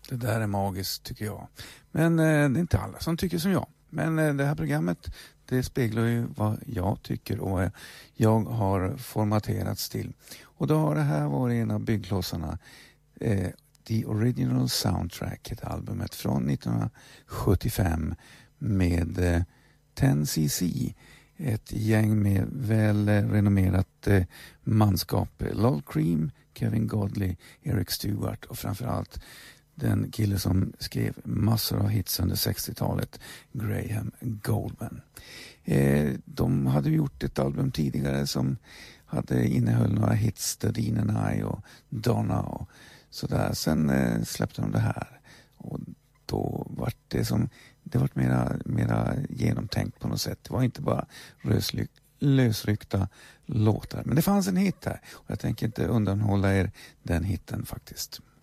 Det där är magiskt tycker jag. Men det är inte alla som tycker som jag. Men det här programmet, det speglar ju vad jag tycker och jag har formaterats till. Och då har det här varit en av byggklossarna. The Original Soundtrack, ett albumet från 1975 med 10cc. Ett gäng med väl renommerat manskap. Lol Cream, Kevin Godley, Eric Stewart och framförallt den kille som skrev massor av hits under 60-talet, Graham Goldman. De hade gjort ett album tidigare som innehöll några hits, The Dean and I och Donna och sådär. Sen släppte de det här och då var det var mera genomtänkt på något sätt. Det var inte bara lösryckta låtar. Men det fanns en hit här och jag tänker inte undanhålla er den hitten faktiskt.